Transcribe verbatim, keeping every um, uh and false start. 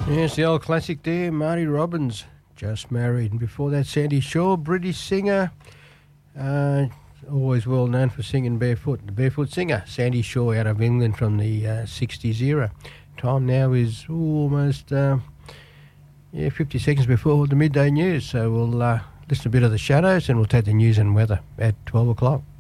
Yes, the old classic there, Marty Robbins, Just Married. And before that, Sandy Shaw, British singer, uh, always well known for singing barefoot. The barefoot singer, Sandy Shaw, out of England from the uh, sixties era. Time now is ooh, almost uh, yeah fifty seconds before the midday news. So we'll uh, listen to a bit of the Shadows and we'll take the news and weather at twelve o'clock.